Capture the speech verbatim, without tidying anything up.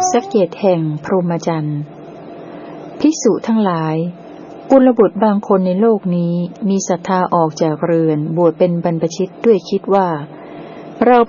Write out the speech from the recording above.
สักเจ็ดแห่งพรหมจรรย์ภิกษุทั้งหลายกุลบุตรบางคนในโลกนี้มีศรัทธาออกจากเรือนบวชเป็นบรรพชิตด้วยคิดว่าเรา